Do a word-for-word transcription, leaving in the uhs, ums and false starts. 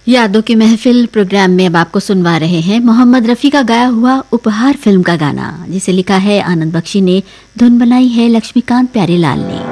यादों की महफिल प्रोग्राम में अब आपको सुनवा रहे हैं मोहम्मद रफ़ी का गाया हुआ उपहार फिल्म का गाना, जिसे लिखा है आनंद बख्शी ने, धुन बनाई है लक्ष्मीकांत प्यारेलाल ने।